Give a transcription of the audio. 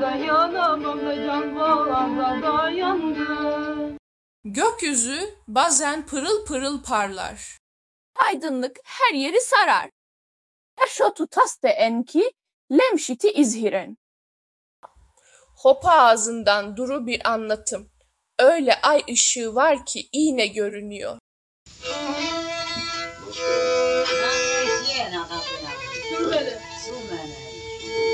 Dayanamam da can bağlarda dayandı. Gökyüzü bazen pırıl pırıl parlar. Aydınlık her yeri sarar. Eşotu taste enki lemşiti izhiren. Hopa ağzından duru bir anlatım. Öyle ay ışığı var ki iğne görünüyor. Dur beni.